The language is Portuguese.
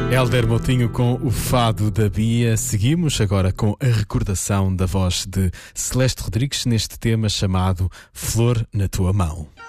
Hélder Moutinho com o Fado da Bia. Seguimos agora com a recordação da voz de Celeste Rodrigues neste tema chamado Flor na Tua Mão.